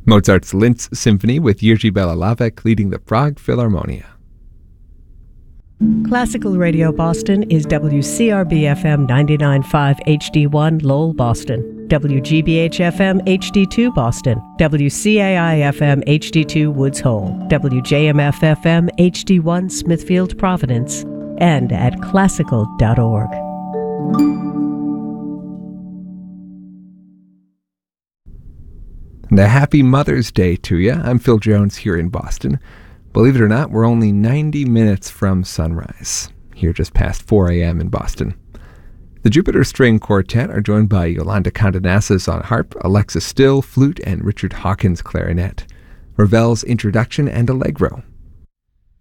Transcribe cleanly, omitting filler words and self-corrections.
Mozart's Linz Symphony with Jiří Bělohlavek leading the Prague Philharmonia. Classical Radio Boston is WCRB-FM 99.5 HD1 Lowell, Boston, WGBH-FM HD2 Boston, WCAI-FM HD2 Woods Hole, WJMF-FM HD1 Smithfield, Providence, and at classical.org. And a happy Mother's Day to you. I'm Phil Jones here in Boston. Believe it or not, we're only 90 minutes from sunrise, here just past 4 a.m. in Boston. The Jupiter String Quartet are joined by Yolanda Condenasas on harp, Alexa Still, flute, and Richard Hawkins clarinet. Ravel's Introduction and Allegro